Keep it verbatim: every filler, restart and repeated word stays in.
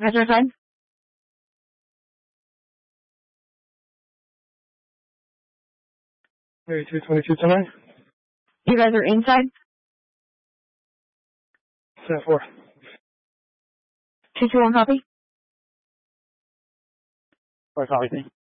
Guys are inside? thirty-two twenty-two tonight. You guys are inside? seven four. two two one copy? Four copy.